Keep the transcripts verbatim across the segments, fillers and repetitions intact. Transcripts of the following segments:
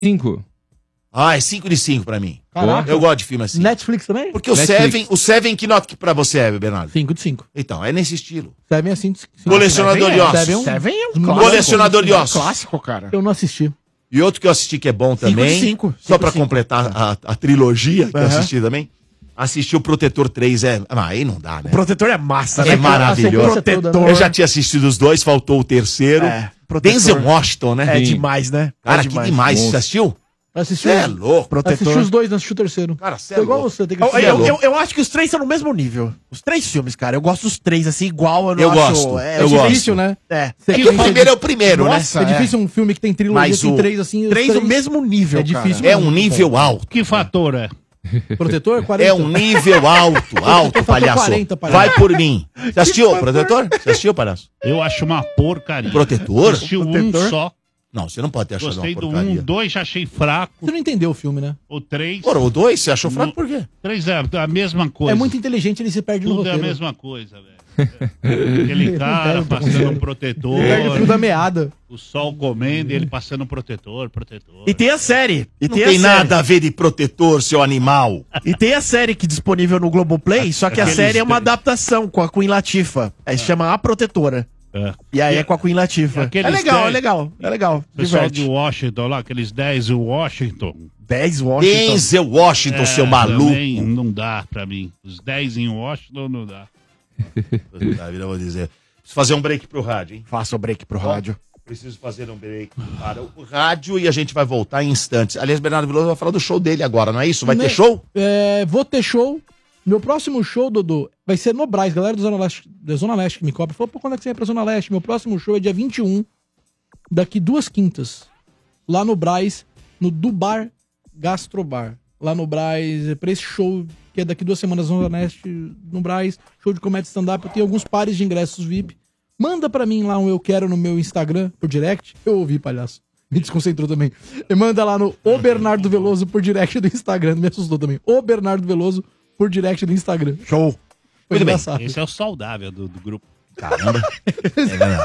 Cinco. Ah, é cinco de cinco pra mim. Caraca. Eu gosto de filme assim. Netflix também? Porque o Netflix. Seven, o Seven, que nota que pra você é, Bernardo? cinco de cinco. Então, é nesse estilo. Seven é cinco de cinco. Colecionador Seven de é- ossos. Seven é um- Seven é um um clássico. Colecionador de ossos. Clássico, cara. Eu não assisti. E outro que eu assisti que é bom Cinco de também, cinco. só Cinco pra de cinco. completar a, a trilogia que eu Aham. assisti também, assisti o Protetor três, é... Ah, aí não dá, né? O Protetor é massa, É né? maravilhoso. A sequência toda, Protetor. né? Eu já tinha assistido os dois, faltou o terceiro. É, Protetor. Denzel Washington, né? É Sim. demais, né? Cara, é que demais. Você assistiu? Assisti, Você é louco. Protetor. assisti os dois, não assisti o terceiro. Cara, você é Foi igual louco. você, tem que Eu, assistir. eu, louco. eu, eu acho que os três são no mesmo nível. Os três filmes, cara. Eu gosto dos três, assim, igual. Eu, não Eu acho, gosto, É, eu é gosto. difícil, né? É. É que o primeiro é o primeiro, Nossa, É é. difícil um filme que tem trilogia, Mas tem o- três assim. os Três no mesmo nível, É difícil. né? É um nível alto. Que fator é? Protetor, quarenta. É um nível alto, alto, Protetor palhaço. quarenta, palhaço. Vai por mim. Você assistiu, Protetor? Você assistiu, palhaço? Eu acho uma porcaria. Protetor? Assisti o um Protetor? só. Não, você não pode ter achado Gostei uma do um, porcaria. dois já achei fraco. Você não entendeu o filme, né? O três. Porra, o dois, você achou fraco por quê? Três é a mesma coisa. É muito inteligente, ele se perde no Tudo é a roteiro. mesma coisa, velho. Aquele cara passando um protetor. Ele perde o fio da meada. O sol comendo e ele passando um protetor, protetor. E tem a série. E Não tem, tem a nada série. a ver de protetor, seu animal. E tem a série que é disponível no Globoplay, só que a Aqueles série é uma três. adaptação com a Queen Latifah. Aí se chama A Protetora. É. E aí é com a Queen Latifah. Aqueles É legal, dez- é legal, é legal. O pessoal Diverte. de Washington lá, aqueles dez de Washington. dez Washington. Denzel Washington, seu É, maluco. também não dá pra mim. Os dez em Washington não dá. Puta vida, eu vou dizer. Preciso fazer um break pro rádio, hein? Faça o break pro rádio. Preciso fazer um break para o rádio e a gente vai voltar em instantes. Aliás, Bernardo Veloso vai falar do show dele agora, não é isso? Vai Ne- ter show? É, vou ter show. Meu próximo show, Dodô, vai ser no Brás. Galera do Zona Leste, da Zona Leste que me cobra. Falou, pô, quando é que você vai pra Zona Leste? Meu próximo show é dia vinte e um, daqui duas quintas. Lá no Brás, no Dubar Gastrobar. Lá no Brás, é pra esse show que é daqui duas semanas, Zona Leste, no Brás. Show de comédia stand-up. Eu tenho alguns pares de ingressos V I P. Manda pra mim lá um eu quero no meu Instagram, por direct. Eu ouvi, palhaço. Me desconcentrou também. E manda lá no O Bernardo Veloso por direct do Instagram. Me assustou também. O Bernardo Veloso por direct do Instagram. Show. Foi Muito bem. engraçado. Esse é o saudável do, do grupo. Caramba. É verdade.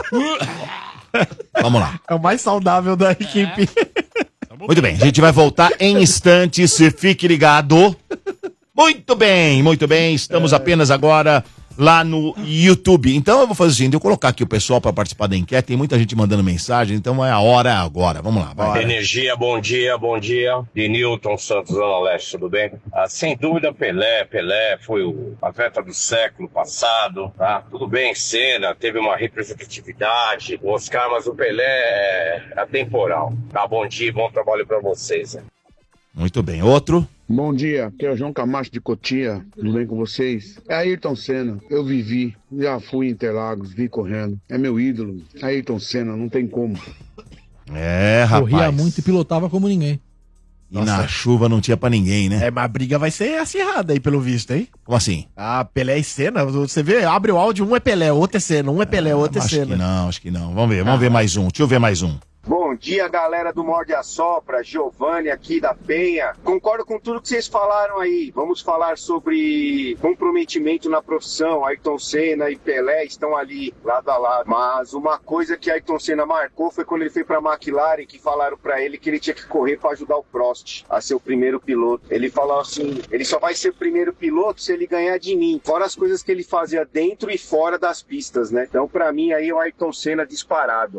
Vamos lá. É o mais saudável da equipe. Muito bem, a gente vai voltar em instantes. Fique ligado. Muito bem, muito bem. Estamos apenas agora lá no YouTube. Então eu vou fazer o seguinte, eu vou colocar aqui o pessoal para participar da enquete. Tem muita gente mandando mensagem, então é a hora agora. Vamos lá, vai. Energia, bom dia, bom dia. De Newton Santos, Zona Leste, tudo bem? Ah, sem dúvida, Pelé. Pelé foi o atleta do século passado, tá? Tudo bem, Senna, teve uma representatividade. O Oscar, mas o Pelé é atemporal. Tá, bom dia, bom trabalho pra vocês. Né? Muito bem, outro. Bom dia, aqui é o João Camacho de Cotia, tudo bem com vocês? É Ayrton Senna, eu vivi, já fui em Interlagos, vi correndo, é meu ídolo, Ayrton Senna, não tem como. É, rapaz. Corria muito e pilotava como ninguém. E na chuva não tinha pra ninguém, né? É, mas a briga vai ser acirrada aí, pelo visto, hein? Como assim? Ah, Pelé e Senna, você vê, abre o áudio, um é Pelé, outro é Senna, um é Pelé, outro é Acho que Senna. não, acho que não. Vamos ver, vamos ver mais um. Deixa eu ver mais um. Bom dia, galera do Morde a Sopra, Giovanni aqui da Penha. Concordo com tudo que vocês falaram aí. Vamos falar sobre comprometimento na profissão. Ayrton Senna e Pelé estão ali, lado a lado. Mas uma coisa que Ayrton Senna marcou foi quando ele foi pra McLaren, que falaram pra ele que ele tinha que correr pra ajudar o Prost a ser o primeiro piloto. Ele falou assim, ele só vai ser o primeiro piloto se ele ganhar de mim. Fora as coisas que ele fazia dentro e fora das pistas, né? Então, pra mim, aí é o Ayrton Senna disparado.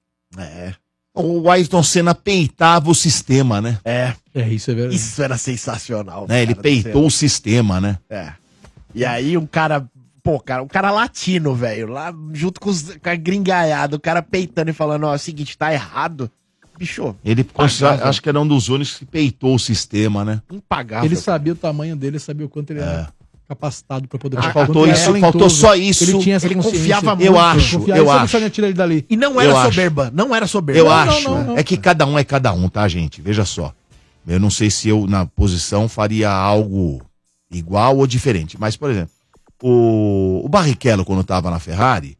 É. O Ayrton Senna peitava o sistema, né? É, É, isso é verdade. isso era sensacional. né? Ele cara, do peitou Senna. o sistema, né? É. E aí um cara, pô, cara, um cara latino, velho, lá junto com, os, com a gringaiada, o cara peitando e falando, ó, é o seguinte, tá errado. Bicho, Ele, Impagável. acho que era um dos únicos que peitou o sistema, né? impagável. Ele sabia o tamanho dele, sabia o quanto ele era capacitado pra poder... Acho que quanto faltou ele era isso, talentoso. faltou só isso. Ele tinha essa Ele consciência. confiava Eu muito, acho, Confiava, eu ele acho. sabia tirar ele dali. E não era Eu acho. soberba, não era soberba. Eu Não, não, acho. não, não. É que cada um é cada um, tá, gente? Veja só. Eu não sei se eu, na posição, faria algo igual ou diferente. Mas, por exemplo, o, o Barrichello, quando tava na Ferrari,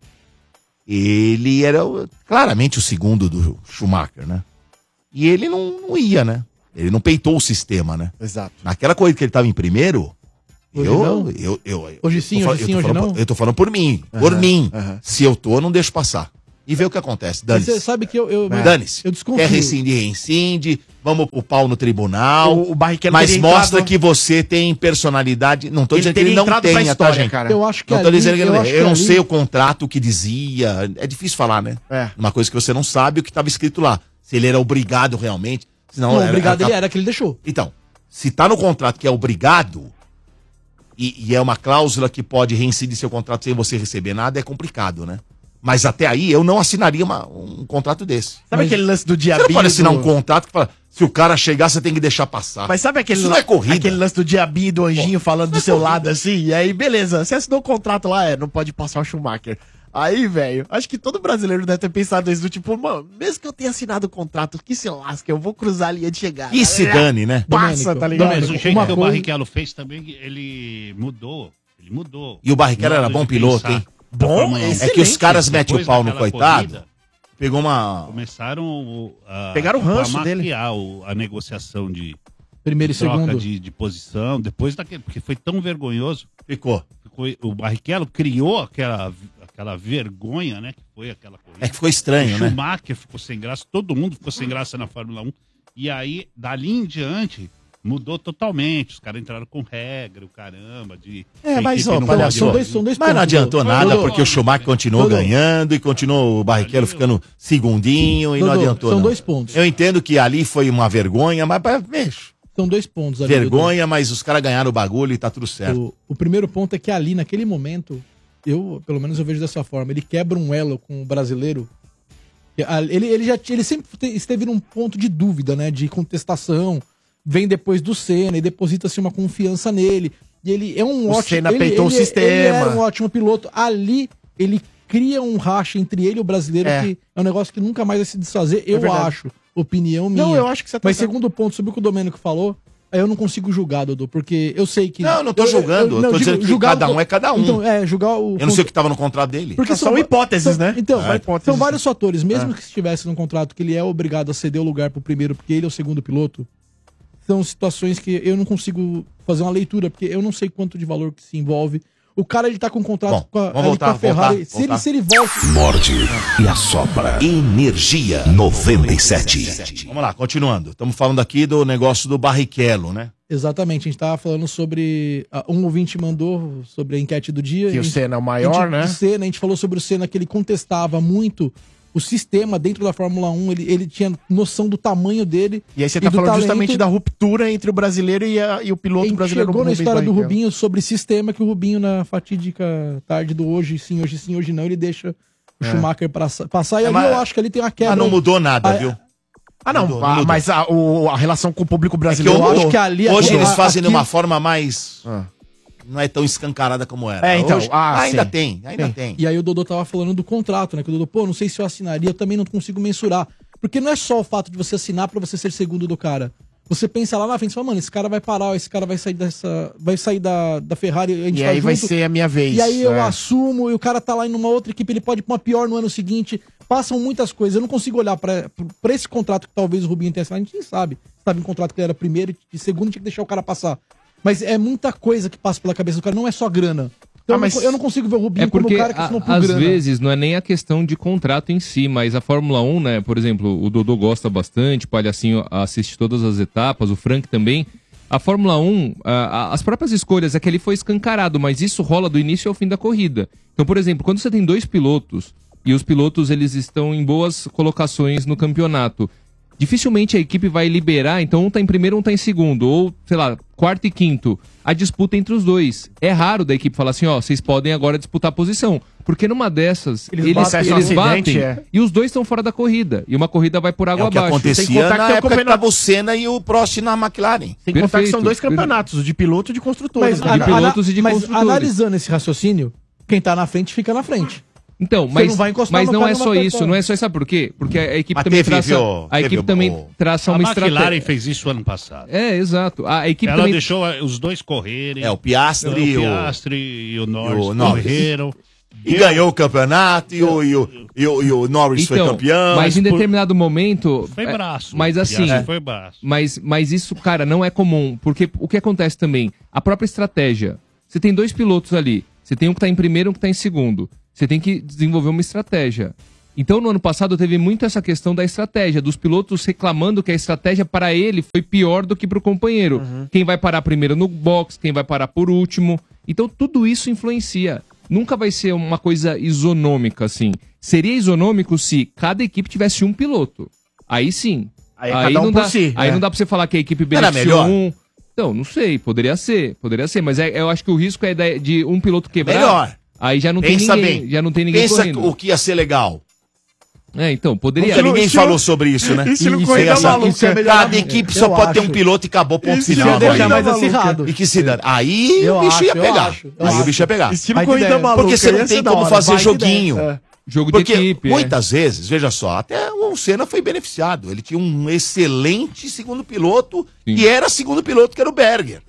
ele era o- claramente o segundo do Schumacher, né? E ele não, não ia, né? Ele não peitou o sistema, né? Exato. Naquela corrida que ele tava em primeiro, Hoje eu, não? eu, eu, eu, Hoje eu sim, tô, hoje eu sim, tô hoje falando não? por- Eu tô falando por mim, por Aham, mim. aham. Se eu tô, eu não deixo passar. e vê o que acontece. Mas Dane-se. você sabe que eu... eu Dane-se. Eu desconfio. Quer rescindir, reincide. Vamos pro pau no tribunal. O- o Barrichello mas teria mostra entrado- que você tem personalidade. Não tô Ele dizendo que ele teria não entrado pra tenha, tá, história, gente? cara. Eu acho que Não tô ali- dizendo que ele eu não acho tem. Eu que não ali- sei o contrato que dizia. É difícil falar, né? É. Uma coisa que você não sabe o que estava escrito lá. Se ele era obrigado realmente. Senão Não, era- obrigado era- ele era que ele deixou. Então, se tá no contrato que é obrigado, e, e é uma cláusula que pode reincidir seu contrato sem você receber nada, é complicado, né? Mas até aí eu não assinaria uma- um contrato desse. Sabe aquele lance do Você diabinho? não pode assinar do- um contrato que fala, se o cara chegar, você tem que deixar passar. Mas sabe aquele, Isso não é corrida. aquele lance do diabinho e do anjinho Pô, falando isso do é seu corrida. lado assim? E aí, beleza, você assinou o contrato lá, é, não pode passar o Schumacher. Aí, velho, acho que todo brasileiro deve ter pensado isso, do tipo, mano, mesmo que eu tenha assinado o contrato, que se lasca, eu vou cruzar a linha de chegada. E se dane, né? Passa, tá ligado? Mas o jeito uma que o coisa- Barrichello fez também, ele mudou. Ele mudou. E o Barrichello era Modo bom de piloto, pensar hein? da Bom, Fórmula um. É excelente. que os caras metem o Depois pau no daquela coitado. corrida, Pegou uma. começaram o- a, Pegaram o ranço a dele. maquiar o- a negociação de Primeiro e troca segundo. de, de posição, depois daquele, porque foi tão vergonhoso. Ficou. Ficou- o Barrichello criou aquela, aquela vergonha, né? Que foi aquela corrida. É que ficou estranho, o né? Schumacher ficou sem graça, todo mundo ficou sem graça na Fórmula um. E aí, dali em diante, mudou totalmente. Os caras entraram com regra, o caramba, de. É, que a mas, equipe ó, não olha pode- só, São dois, são dois Mas não pontos, adiantou Dodô. nada, Dodô, porque o Schumacher continuou Dodô. ganhando e continuou o Barrichello ficando segundinho e não Dodô, adiantou. são não. dois pontos. Eu entendo que ali foi uma vergonha, mas, mas, bicho, São dois pontos ali. vergonha, mas os caras ganharam o bagulho e tá tudo certo. O, o primeiro ponto é que ali, naquele momento, eu, pelo menos eu vejo dessa forma, ele quebra um elo com o brasileiro. que a- Ele, ele já ele sempre te- esteve num ponto de dúvida, né? De contestação. Vem depois do Senna e deposita-se uma confiança nele. E ele é um O ótimo. Senna ele, peitou ele, o sistema. Ele era um ótimo piloto. Ali, ele cria um racha entre ele e o brasileiro É. que é um negócio que nunca mais vai se desfazer, eu verdade. acho. Opinião minha. Não, eu acho que você tá Mas certo. segundo ponto, sobre o que o Domênico falou, aí eu não consigo julgar, Dodô, porque eu sei que. Não, eu não tô julgando, eu tô dizendo que cada um é cada um. Então, é, julgar o. Eu não sei o que tava no contrato dele. Porque São hipóteses, são- né? Então, São vai- hipóteses. são vários fatores. Mesmo que estivesse num contrato que ele é obrigado a ceder o lugar pro primeiro, porque ele é o segundo piloto, são situações que eu não consigo fazer uma leitura, porque eu não sei quanto de valor que se envolve. O cara, ele tá com um contrato Bom, com a, vamos ali voltar, com a Ferrari. voltar, se, ele, voltar. se ele volta. Morde e assopra. Energia noventa e sete. Vamos lá, continuando. Estamos falando aqui do negócio do Barrichello, né? Exatamente, a gente tava falando sobre. ah, Um ouvinte mandou sobre a enquete do dia. Que o a gente- Senna é o a maior, gente- né? o Senna, a gente falou sobre o Senna que ele contestava muito o sistema dentro da Fórmula um, ele, ele tinha noção do tamanho dele. E aí você tá do falando talento. justamente da ruptura entre o brasileiro e, a- e o A piloto gente brasileiro. chegou na Rubens história do Barrichello. Rubinho sobre sistema, que o Rubinho, na fatídica tarde do hoje sim, hoje sim, hoje não, ele deixa o Schumacher passa- passar. E É, ali mas- eu acho que ali tem uma quebra. Mas não mudou nada, Ah, viu? Ah, não, Mudou, não ah, mudou. mas a, o- a relação com o público brasileiro. eu mudou. acho que ali Hoje a- eles a- fazem de aqui- uma forma mais. Ah. Não é tão escancarada como era. É, então, Hoje, ah, ainda sim. tem, ainda tem. E aí o Dodô tava falando do contrato, né? Que o Dodô, pô, não sei se eu assinaria, eu também não consigo mensurar. Porque não é só o fato de você assinar pra você ser segundo do cara. Você pensa lá na frente, você fala, mano, esse cara vai parar, esse cara vai sair dessa. Vai sair da, da Ferrari, a gente E tá aí vai junto. ser a minha vez. E aí eu é. assumo, e o cara tá lá em uma outra equipe, ele pode ir pra uma pior no ano seguinte. Passam muitas coisas. Eu não consigo olhar pra, pra esse contrato que talvez o Rubinho tenha assinado. A gente nem sabe. Estava em contrato que ele era primeiro e segundo, tinha que deixar o cara passar. Mas é muita coisa que passa pela cabeça do cara, não é só grana. Então Ah, mas- eu, não, eu não consigo ver o Rubinho É porque, como o cara que a- assinou por às grana. vezes, não é nem a questão de contrato em si, mas a Fórmula um, né, por exemplo, o Dodô gosta bastante, o Palhacinho assiste todas as etapas, o Frank também. A Fórmula um, a- a- as próprias escolhas, é que ele foi escancarado, mas isso rola do início ao fim da corrida. Então, por exemplo, quando você tem dois pilotos, e os pilotos eles estão em boas colocações no campeonato, dificilmente a equipe vai liberar, então um tá em primeiro, um tá em segundo, ou, sei lá, quarto e quinto, a disputa entre os dois. É raro da equipe falar assim, ó, vocês podem agora disputar a posição. Porque numa dessas, Eles eles, batem eles, no acidente, batem é. e os dois estão fora da corrida. E uma corrida vai por É água o que abaixo. Sem acontecia contar na que tem o época que campeonato- tava o Senna e o Prost na McLaren. Sem contar que Perfeito, são dois perfeito. campeonatos, o de piloto e de construtores. Mas, né, de cara? pilotos e de mas construtores. analisando esse raciocínio, quem tá na frente fica na frente. Então, Você mas não vai encostar mas no não cara é numa só teta. isso, não é só isso, sabe por quê? Porque a equipe Mas também teve, traça, viu, a equipe teve também o- traça A uma McLaren estratégia. fez isso ano passado. É, exato. A equipe Ela também deixou eh, os dois correrem. É, o Piastri o e o. Piastri e o Norris, o Norris. correram. E ganhou o campeonato e o, e o, e o, e o Norris foi campeão. mas em por- determinado momento, Foi é, braço. mas o assim, Piastri foi braço. Mas, mas isso, cara, não é comum. Porque o que acontece também? A própria estratégia. Você tem dois pilotos ali. Você tem um que tá em primeiro e um que tá em segundo. Você tem que desenvolver uma estratégia. Então, no ano passado, teve muito essa questão da estratégia, dos pilotos reclamando que a estratégia para ele foi pior do que para o companheiro. Uhum. Quem vai parar primeiro no box, quem vai parar por último. Então, tudo isso influencia. Nunca vai ser uma coisa isonômica, assim. Seria isonômico se cada equipe tivesse um piloto. Aí sim. Aí, aí cada um não por dá, si. Aí é. não dá pra você falar que a equipe Era beneficiou melhor? um... Então, não sei. Poderia ser. Poderia ser. Mas é, eu acho que o risco é de, de um piloto quebrar. Melhor. Aí já não Pensa tem ninguém. bem. Já não tem ninguém Pensa correndo. o que ia ser legal. É, então, poderia... Porque ninguém estilo- falou sobre isso, né? estilo Isso corrida é essa- maluca. isso é melhor Cada equipe só Eu pode ter um acho. piloto e acabou, ponto Isso final. ia deixar Aí- mais maluca. acirrado. E que se dane. Aí Eu o bicho acho, ia eu pegar. acho, eu Aí o acho. bicho ia pegar. Estilo Vai de corrida ideia. maluca. Porque você ia não ser tem da como hora, fazer vai de joguinho. ideia. É. Jogo de Porque equipe. é. muitas vezes, veja só, até o Senna foi beneficiado. Ele tinha um excelente segundo piloto Sim. e era segundo piloto, que era o Berger.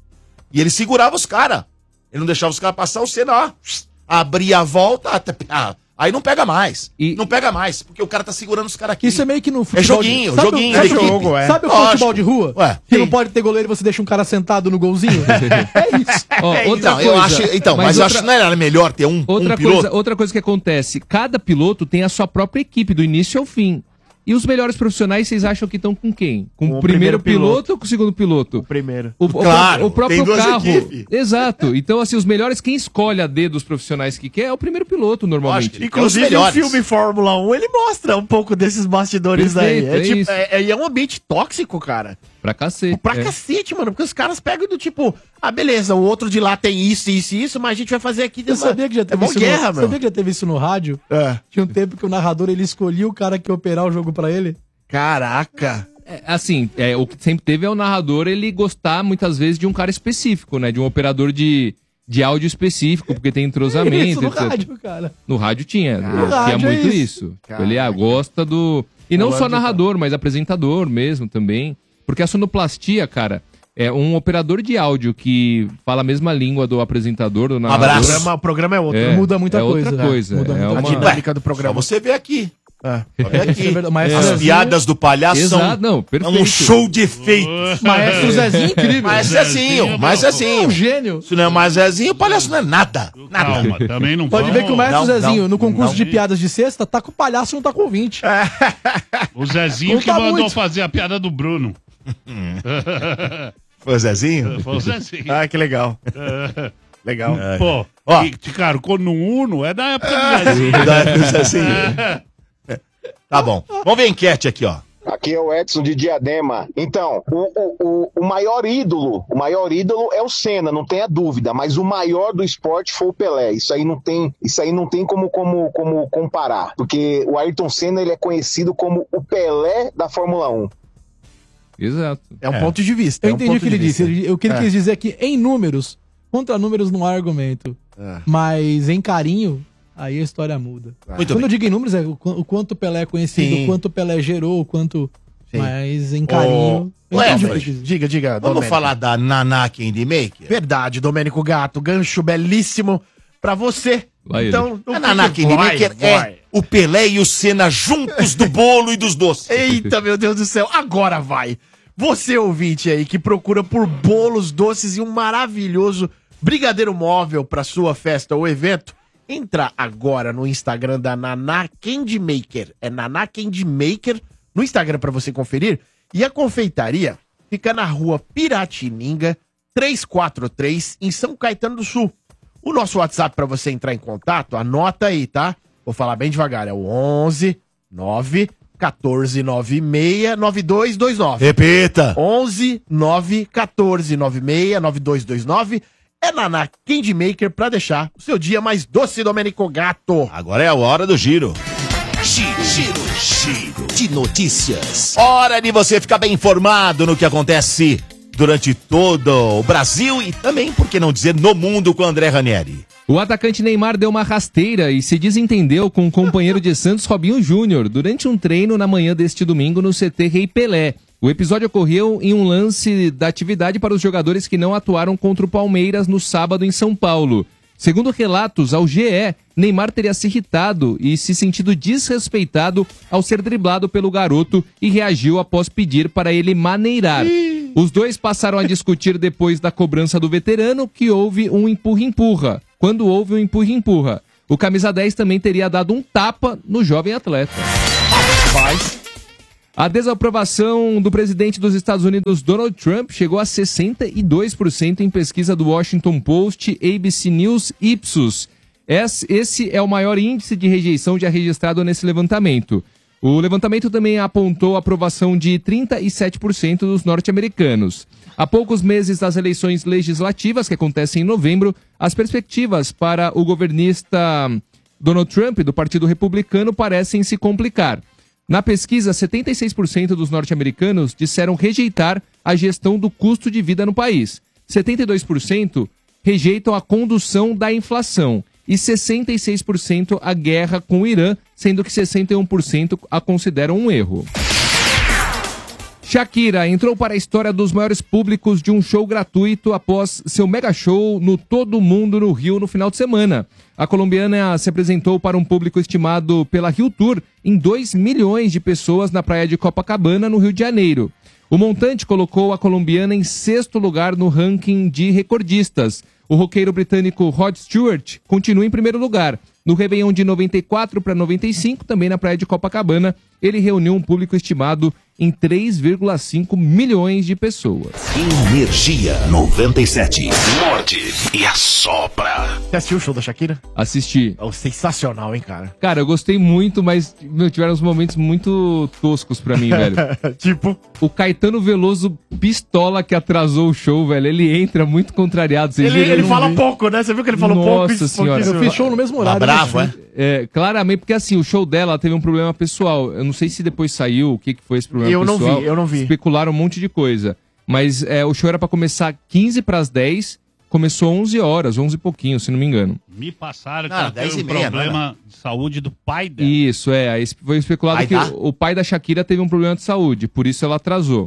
E ele segurava os caras. Ele não deixava os caras passar, o Senna, ó, abria a volta, até, ah, aí não pega mais. E- Não pega mais, porque o cara tá segurando os caras aqui. Isso é meio que no futebol. É joguinho, de... sabe, joguinho sabe, de o- equipe. é. Sabe o Lógico. futebol de rua? Ué, que sim. não pode ter goleiro e você deixa um cara sentado no golzinho? é isso. Ó, É, outra então, eu coisa, acho, então, mas, mas eu outra- acho que não era melhor ter um, Outra, um piloto. coisa, outra coisa que acontece, cada piloto tem a sua própria equipe, do início ao fim. E os melhores profissionais, vocês acham que estão com quem? Com, Com o o primeiro, primeiro piloto, piloto. ou com o segundo piloto? Primeiro. O, o Claro, pró- o próprio tem duas carro. equipes. Exato. Então, assim, os melhores, quem escolhe a D dos profissionais que quer é o primeiro piloto, normalmente. Lógico. Inclusive, Os o melhores. filme Fórmula um, ele mostra um pouco desses bastidores aí. Perfeito, É, é tipo, isso. é, é, é um ambiente tóxico, cara. Pra cacete. Pra é. cacete, mano. Porque os caras pegam do tipo, ah, beleza, o outro de lá tem isso, isso e isso, mas a gente vai fazer aqui. Você sabia que já teve é mó isso guerra, no... meu. Sabia que já teve isso no rádio? É. Tinha um tempo que o narrador ele escolhia o cara que ia operar o jogo pra ele. Caraca. É, assim, é, o que sempre teve é o narrador ele gostar muitas vezes de um cara específico, né? De um operador de, de áudio específico, porque tem entrosamento, Isso, no etcétera. rádio, cara. No rádio tinha, No tinha rádio é muito isso. isso. Caraca. Ele ah, gosta do... E não Eu só ando- narrador, mas apresentador mesmo também. Porque a sonoplastia, cara, é um operador de áudio que fala a mesma língua do apresentador, do O narrador. Abraço. programa, o programa é outro. É, Muda muita é coisa, outra né? coisa. Muda é muita A uma... dinâmica do Só programa. você vê aqui. É. Só vê aqui. Isso é verdade. Maestro As Zezinho- piadas do palhaço são Exato, não, é perfeito. um show de efeitos. Maestro Zezinho incrível. Mas Zezinho, Zezinho, mas É Zezinho. um gênio. Se não é mais Zezinho, o palhaço não é nada. Nada. Calma, também não Pode vamos- ver que o Maestro Não, Zezinho, não, no concurso não. de piadas de sexta, tá com o palhaço e não tá com o ouvinte. O Zezinho que Conta mandou muito. fazer a piada do Bruno. Foi o Zezinho? Foi o Zezinho. Ah, que legal. Legal. Pô, Ó. e te carcou no Uno, é da época do Zezinho. Da época do Zezinho. Tá bom. Vamos ver a enquete aqui, ó. Aqui é o Edson de Diadema. Então, o, o, o, o maior ídolo, o maior ídolo é o Senna, não tenha dúvida, mas o maior do esporte foi o Pelé. Isso aí não tem, isso aí não tem como, como, como comparar, porque o Ayrton Senna ele é conhecido como o Pelé da Fórmula um. Exato. É um ponto de vista. Eu é um entendi o ponto que ele de disse. vista. Ele- O que ele É. quis dizer é que em números, contra números não há argumento. É. Mas em carinho, aí a história muda. Muito Quando bem. eu digo em números, é o, qu- o quanto o Pelé é conhecido, Sim. o quanto o Pelé gerou, o quanto. Sim. Mas em carinho. eu Ué, entendi o que Fred, ele quis dizer. Diga, diga. Vamos Domênico. falar da Naná Candy Maker? Verdade, Domênico Gato. Gancho belíssimo pra você. Vai então, não A Naná fique- Candy vai, Maker vai. é o Pelé e o Senna juntos do bolo e dos doces. Eita, meu Deus do céu. Agora vai. Você, ouvinte aí, que procura por bolos doces e um maravilhoso brigadeiro móvel para sua festa ou evento, entra agora no Instagram da Naná Candy Maker. É Naná Candy Maker no Instagram para você conferir. E a confeitaria fica na rua Piratininga, trezentos e quarenta e três, em São Caetano do Sul. O nosso WhatsApp para você entrar em contato, anota aí, tá? Vou falar bem devagar, é o onze nove quatorze noventa e seis noventa e dois vinte e nove. Repita. onze nove quatorze noventa e seis noventa e dois vinte e nove. É Naná Candy Maker pra deixar o seu dia mais doce, Domênico Gato. Agora é a hora do giro. Giro, giro, giro de notícias. Hora de você ficar bem informado no que acontece durante todo o Brasil e também, por que não dizer, no mundo com o André Ranieri. O atacante Neymar deu uma rasteira e se desentendeu com o companheiro de Santos, Robinho Júnior, durante um treino na manhã deste domingo no C T Rei Pelé. O episódio ocorreu em um lance da atividade para os jogadores que não atuaram contra o Palmeiras no sábado em São Paulo. Segundo relatos ao G E, Neymar teria se irritado e se sentido desrespeitado ao ser driblado pelo garoto e reagiu após pedir para ele maneirar. Os dois passaram a discutir depois da cobrança do veterano que houve um empurra-empurra. Quando houve um empurra-empurra, O camisa dez também teria dado um tapa no jovem atleta. A desaprovação do presidente dos Estados Unidos, Donald Trump, chegou a sessenta e dois por cento em pesquisa do Washington Post, A B C News, Ipsos. Esse é o maior índice de rejeição já registrado nesse levantamento. O levantamento também apontou a aprovação de trinta e sete por cento dos norte-americanos. Há poucos meses das eleições legislativas, que acontecem em novembro, as perspectivas para o governista Donald Trump, do Partido Republicano, parecem se complicar. Na pesquisa, setenta e seis por cento dos norte-americanos disseram rejeitar a gestão do custo de vida no país. setenta e dois por cento rejeitam a condução da inflação e sessenta e seis por cento a guerra com o Irã, sendo que sessenta e um por cento a consideram um erro. Shakira entrou para a história dos maiores públicos de um show gratuito após seu mega show no Todo Mundo no Rio no final de semana. A colombiana se apresentou para um público estimado pela Rio Tour em dois milhões de pessoas na praia de Copacabana, no Rio de Janeiro. O montante colocou a colombiana em sexto lugar no ranking de recordistas. O roqueiro britânico Rod Stewart continua em primeiro lugar. No Réveillon de noventa e quatro para noventa e cinco, também na praia de Copacabana, ele reuniu um público estimado em três vírgula cinco milhões de pessoas. Energia noventa e sete. Morde e assopra. Você assistiu o show da Shakira? Assisti. Oh, sensacional, hein, cara? Cara, eu gostei muito, mas meu, tiveram uns momentos muito toscos pra mim, velho. Tipo? O Caetano Veloso pistola que atrasou o show, velho. Ele entra muito contrariado. Vocês Ele, viram? ele não fala vi. pouco, né? Você viu que ele falou pouco? Nossa senhora. Eu fiz show no mesmo horário. Tá bravo, né? é? É, claramente, porque assim, o show dela teve um problema pessoal. Eu não sei se depois saiu, o que, que foi esse problema Eu não pessoal. vi, eu não vi. Especularam um monte de coisa. Mas é, o show era pra começar quinze para as dez, começou onze horas, onze e pouquinho, se não me engano. Me passaram que Não, ela dez teve e um meia, problema de saúde do pai dela. Isso, é. Aí foi especulado Pai que da? o, o pai da Shakira teve um problema de saúde, por isso ela atrasou.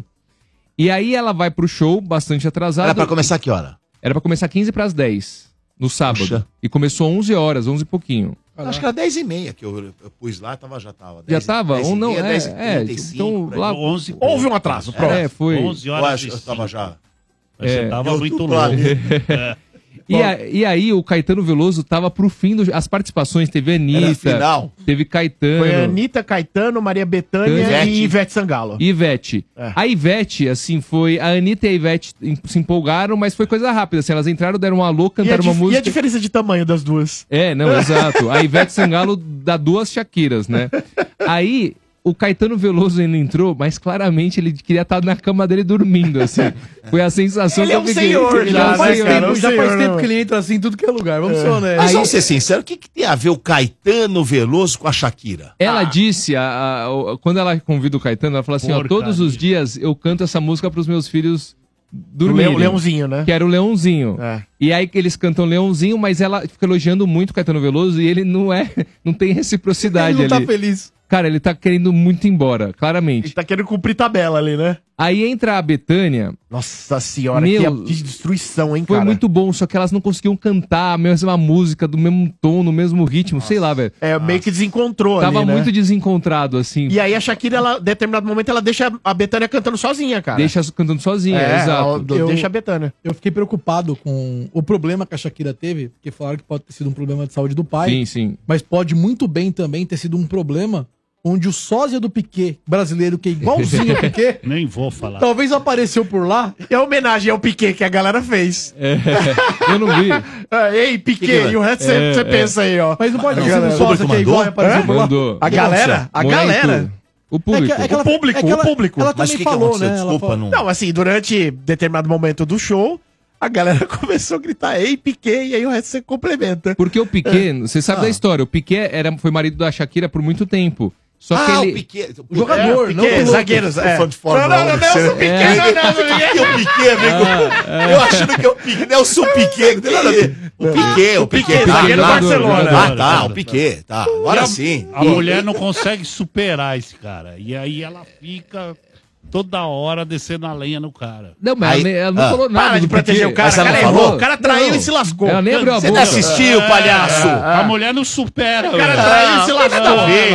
E aí ela vai pro show bastante atrasada. Era pra começar que hora? Era pra começar quinze para as dez, no sábado. Puxa. E começou onze horas, onze e pouquinho. Acho que era dez e meia que eu, eu pus lá, tava, já tava. Já tava? Ou não? É, dez e é, trinta e cinco, então por aí. lá- onze, Houve um atraso, pronto. É, foi. onze Eu horas acho e que eu cinco. tava já. Mas Você É. tava Eu muito tudo louco. lá, né? É. E, a- e aí o Caetano Veloso tava pro fim do... As participações, teve Era Anitta, final. teve Caetano... Foi a Anitta, Caetano, Maria Bethânia Ivete. e Ivete Sangalo. E Ivete. É. A Ivete, assim, foi... A Anitta e a Ivete em- se empolgaram, mas foi coisa rápida, assim, elas entraram, deram um alô, E a, cantaram uma dif- e música... a diferença de tamanho das duas? É, não, exato. A Ivete Sangalo dá duas Shakiras, né? Aí... O Caetano Veloso ainda entrou, mas claramente ele queria estar na cama dele dormindo, assim. Foi a sensação Ele que é eu um fiquei. senhor Ele já, é um Já faz senhor. cara, tempo, o já faz senhor, tempo né? que ele entra assim em tudo que é lugar. Vamos ser honestos. Mas Aí- vamos ser sinceros, o que, que tem a ver o Caetano Veloso com a Shakira? Ela Ah. disse, a- a- o- quando ela convida o Caetano, ela fala assim, ó, Porcaria. todos os dias eu canto essa música pros meus filhos O dormirem. Leão- Leãozinho, né? Que era o Leãozinho. É. E aí que eles cantam Leãozinho, mas ela fica elogiando muito o Caetano Veloso e ele não é, não tem reciprocidade Ele não ali. tá feliz. Cara, ele tá querendo muito ir embora, claramente. Ele tá querendo cumprir tabela ali, né? Aí entra a Betânia, Nossa senhora, Meu, que, que destruição, hein, foi cara? muito bom, só que elas não conseguiam cantar a mesma música, do mesmo tom, no mesmo ritmo, sei lá, velho. É, meio que desencontrou Tava ali, né? muito desencontrado, assim. E aí a Shakira, ela, em determinado momento, ela deixa a Bethânia cantando sozinha, cara. Deixa cantando sozinha, é, exato. ela- Eu- deixa a Bethânia. Eu fiquei preocupado com o problema que a Shakira teve, porque falaram que pode ter sido um problema de saúde do pai, Sim, sim. mas pode muito bem também ter sido um problema onde o sósia do Piquet, brasileiro, que é igualzinho ao Piquet, Nem vou falar. talvez apareceu por lá. E a homenagem ao Piquet que a galera fez. É, eu não vi. Ah, ei, Piquet, Que que- e o resto você É, você é. pensa aí, ó. Mas não pode ter A sido um galera- sósia que é igual e apareceu por lá. Mandou. A galera, a Muito. galera. O público. É que- é que ela- O público, é que ela- o público. Ela Mas também o que, que falou, aconteceu? né? Ela Desculpa, falou- não. Não, assim, durante determinado momento do show, a galera começou a gritar, ei, Piquet, e aí o resto você complementa. Porque o Piquet, você sabe Ah. da história, o Piquet era, foi marido da Shakira por muito tempo. Só que ah, ele... o Piquet. O jogador, É, não Piquet, piloto. zagueiros, Sou é. fã de Fórmula Não, não, um, não, você- Nelson Piquet, É. não, Nelson Piquet. que o Piquet, amigo. Eu achando que é o Piquet. Nelson Piquet, não tem nada a ver. O Piquet, o Piquet. Piquet, tá, zagueiro do tá. Barcelona. Ah, tá, o Piquet, tá. Agora sim. A mulher não consegue superar esse cara. E aí ela fica toda hora descendo a lenha no cara. Não, mas Aí- ela, nem- ela não ah, falou nada. Para de do proteger Piquet. o cara, Mas o ela cara não errou, falou? o cara traiu Não. e se lascou. Ela nem abriu a Você boca. não assistiu, palhaço? A mulher não supera. O cara velho. traiu e se Não tem nada a lascou. ver.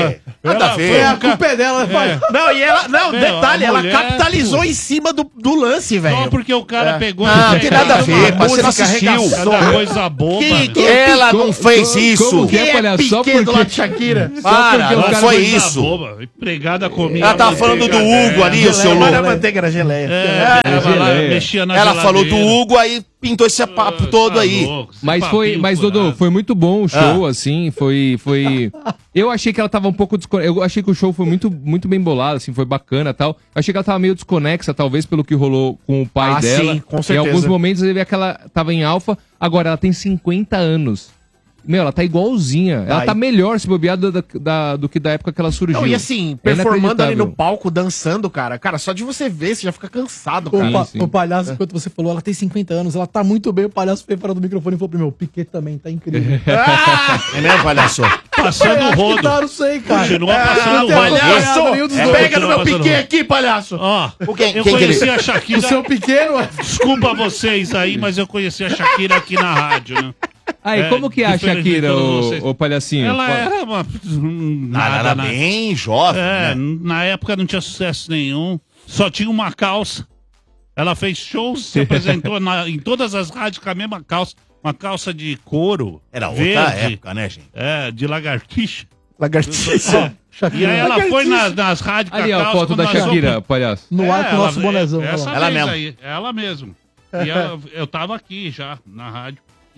Nada a Ela ver. foi A culpa é dela, né, pai? Não, e ela. Não, Meu, detalhe, a ela mulher, capitalizou pô. em cima do, do lance, velho. Só porque o cara É. pegou... Não, e tem nada a ver, uma mas você não música assistiu. arregaçou. Cada coisa boba. Que- velho. que- Ela não fez como isso. que é, Quem palhaço? Só Piquet do porque- lado de Shakira? Para, porque o não cara foi Coisa isso. boba. Empregada comia... Ela tava falando do Hugo ali, o seu Geleia, louco. era manteiga, era geleia. É, tava lá, geleia. mexia na Ela falou do geladeira. Hugo, aí pintou esse papo todo Tá aí. louco, esse Mas foi, papinho mas Dodô, furado. foi muito bom o show, Ah. assim, foi, foi... Eu achei que ela tava um pouco desconexa, eu achei que o show foi muito, muito bem bolado, assim, foi bacana e tal. Eu achei que ela tava meio desconexa, talvez, pelo que rolou com o pai Ah, dela. sim, com Em certeza. alguns momentos eu via que ela tava em alfa, agora ela tem cinquenta anos. Meu, ela tá igualzinha. Ela Ai. tá melhor se bobear do, da- da- do que da época que ela surgiu. Não, e assim, É performando ali no inacreditável. palco, dançando, cara. Cara, só de você ver, você já fica cansado, cara. O, pa- sim. o palhaço, enquanto você falou, ela tem cinquenta anos, ela tá muito bem. O palhaço foi fora do microfone e falou pro meu, Piquet também, tá incrível. É mesmo, palhaço? Passando o rodo. Tá, não sei, cara. Continua Eu passando não o tenho rodo. acompanhado Palhaço! nenhum dos É, dois. Pega no meu Continua Piquet passando. aqui, palhaço! Ó, O quem- eu quem que ele- conheci a Shakira... O seu pequeno é... Desculpa vocês aí, mas eu conheci a Shakira aqui na rádio, né? Aí, É, como que é a diferente de Shakira, todos vocês. ô, ô palhacinho? Ela Fala. era uma... Ah, ela era na- bem jovem, É, né? na época não tinha sucesso nenhum. Só tinha uma calça. Ela fez shows, se apresentou na- em todas as rádios com a mesma calça. Uma calça de couro. Era outra verde, época, né, gente? É, de lagartixa. Lagartixa. E aí ela foi na- nas rádios com Ali, ó, a calça, foto quando da nós Shakira, vamos- palhaço. No ar com o ela- nosso bonezão. é, olha Essa lá. Ela vez mesmo. aí, ela mesmo. E ela- eu tava aqui já, na rádio.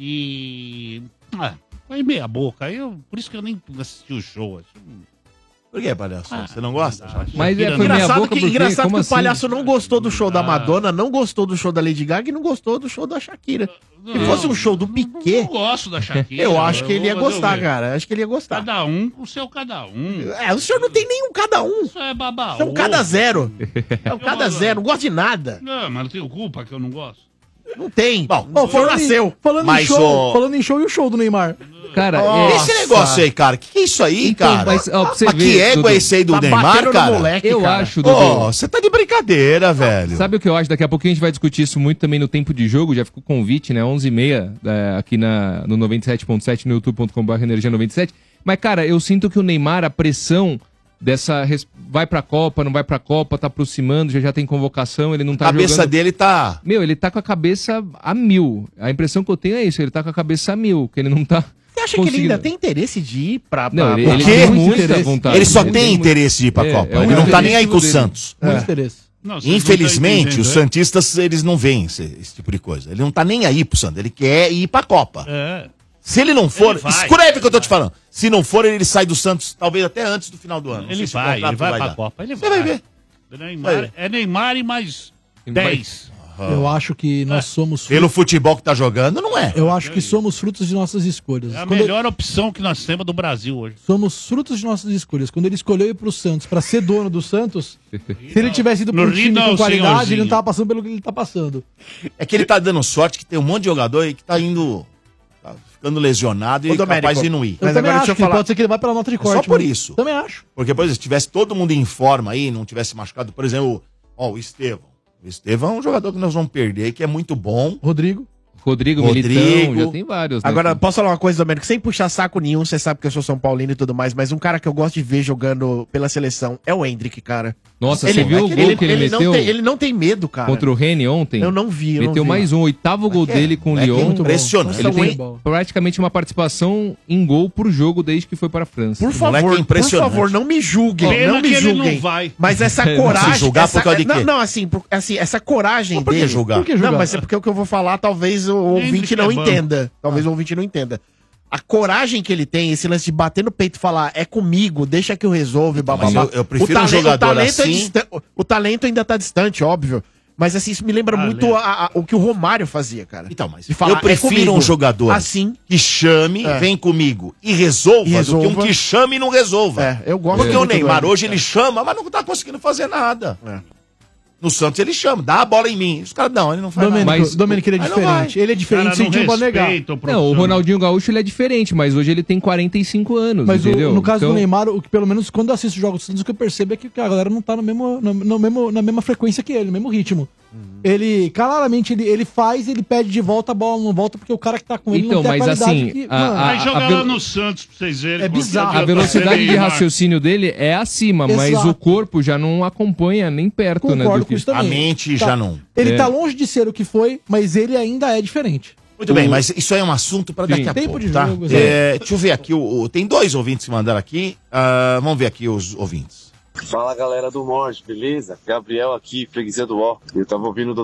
E... Ah, foi meia boca. Aí eu, por isso que eu nem assisti o show. assim. Por que, palhaço? Você não gosta? Mas é, Shakira foi não- meia Engraçado boca que, por quê? engraçado Como que assim? o palhaço não gostou do show da Ah. Madonna, não gostou do show da Lady Gaga e não gostou do show da Shakira. Se Não. fosse um show do Eu Piquet, não gosto da Shakira. eu acho que ele ia vou- vou gostar, ver. cara. Acho que ele ia gostar. Cada um com o seu cada um. É, o senhor não tem nenhum cada um. Isso é babaú. É um cada zero. É um cada zero. Não gosta de nada. Não, mas não tenho culpa que eu não gosto. Não tem. Bom, o senhor Falando em- nasceu. Falando, em Mas show, o- falando em show e o show do Neymar. Cara, Ó, é- Esse negócio aí, cara, que que é isso aí, Então, cara? mas, ó, pra você Mas ver, que ego Dudu, é esse aí do Tá Neymar, batendo no cara? moleque, eu cara. acho, Dudu. Ô, você tá de brincadeira, velho. Sabe o que eu acho? Daqui a pouquinho a gente vai discutir isso muito também no tempo de jogo. Já ficou o convite, né? onze e meia é, aqui na, no noventa e sete ponto sete, no youtube ponto com ponto br energia noventa e sete. Mas, cara, eu sinto que o Neymar, a pressão dessa... res- Vai pra Copa, não vai pra Copa, tá aproximando, já já tem convocação, ele não A tá cabeça jogando... dele tá... Meu, ele tá com a cabeça a mil. A impressão que eu tenho é isso, ele tá com a cabeça a mil, que ele não tá... Você acha que ele ainda tem interesse de ir pra... pra Não, ele, pra- ele quê? tem Muito muita interesse. vontade. Ele só Ele tem muito- interesse de ir pra É, Copa. é o Ele não tá nem aí objetivo com o dele. Santos. Muito É. interesse. Não, vocês não Infelizmente, estão os entendendo, santistas, eles não veem esse, esse tipo de coisa. Ele não tá nem aí pro Santos, ele quer ir pra Copa. É. Se ele não for, Ele vai, escreve o que eu tô ele te falando. Se não for, ele sai do Santos, talvez até antes do final do ano. Não Ele sei se o vai, contrato ele vai, pra dar. Copa. Ele Você vai ver. Neymar, Vai. é Neymar e mais dez. Eu acho que nós somos... Pelo futebol que tá jogando, não é. Eu acho que somos frutos de nossas escolhas. É a Quando- melhor opção que nós temos do Brasil hoje. Somos frutos de nossas escolhas. Quando ele escolheu ir pro Santos pra ser dono do Santos, se ele tivesse ido pro No time Rio, com não, qualidade, ele senhorzinho. não tava passando pelo que ele tá passando. É que ele tá dando sorte que tem um monte de jogador aí que tá indo. Tá ficando lesionado e Ô, Domênico, capaz de não ir. Eu Mas também agora acho deixa eu que falar- pode ser que ele vá pela nota de Só corte. por mas- isso. Também acho. Porque, por exemplo, se tivesse todo mundo em forma aí, não tivesse machucado, por exemplo, ó, o Estevão. O Estevão é um jogador que nós vamos perder, que é muito bom. Rodrigo. Rodrigo, Rodrigo. Militão, já tem vários. né? Agora, posso falar uma coisa, Domênico? Sem puxar saco nenhum, você sabe que eu sou São Paulino e tudo mais, mas um cara que eu gosto de ver jogando pela seleção é o Hendrick, cara. Nossa, ele, você viu o ele, gol ele, que ele, não meteu tem, ele não tem medo, cara. contra o Rennes ontem? Eu não vi, eu não Meteu vi. mais um, oitavo gol É, dele com o é que é Lyon. muito bom. impressionante. Ele Nossa, tem muito bom. praticamente uma participação em gol por jogo desde que foi para a França. Por moleque favor, é por impressionante. favor, não me julguem, Pena não me que ele julguem. não vai. Mas essa Não, coragem... se julgar essa, por causa de não, quê? não, assim, por- assim, essa coragem Mas por que dele... julgar? Por que julgar? Não, mas é porque o que eu vou falar, talvez o Hendrick ouvinte é não bom. entenda. Talvez o ouvinte não entenda. A coragem que ele tem, esse lance de bater no peito e falar, é comigo, deixa que eu resolvo, bababá. Mas eu- eu prefiro O um tale- jogador o talento é assim- distan- o talento ainda tá distante, óbvio. Mas assim, isso me lembra Talento. muito a- a- o que o Romário fazia, cara. Então, mas De falar, eu prefiro "É comigo." um jogador assim. que chame, É. vem comigo e resolva, E resolva. do que um que chame e não resolva. É, eu gosto Porque o muito do Neymar Hendrick, hoje cara. ele chama, mas não tá conseguindo fazer nada. É. No Santos ele chama, dá a bola em mim. Os caras, não, ele não faz Domênico, nada. Mas- Domênico, ele é Aí não diferente. Ele é diferente, Cara, sem não sentido pra negar. respeita o Não, o profissional. Ronaldinho Gaúcho ele é diferente, mas hoje ele tem quarenta e cinco anos, Mas o- entendeu? no caso Então, do Neymar, o que pelo menos quando eu assisto os jogos do Santos, o que eu percebo é que a galera não tá no mesmo, no, no mesmo, na mesma frequência que ele, no mesmo ritmo. Ele, claramente, ele, ele faz, ele pede de volta, a bola não volta, porque o cara que tá com ele Então, não tem mas a qualidade assim, que... a- mano, a- Vai jogar a lá velo- no Santos pra vocês verem. É quanto bizarro. que A adianta velocidade ele de ir lá. raciocínio dele é acima, mas Exato. o corpo já não acompanha nem perto, né? Concordo do com que- isso também. A mente Tá. já não. Ele É. tá longe de ser o que foi, mas ele ainda é diferente. Muito bem, mas isso aí é um assunto para daqui Sim. a Tempo pouco, de tá? jogo, É, deixa eu ver aqui, o, o- tem dois ouvintes que mandaram aqui. ah, vamos ver aqui os ouvintes. Fala galera do Morte, beleza? Gabriel aqui, freguesia do Ó. Eu tava ouvindo o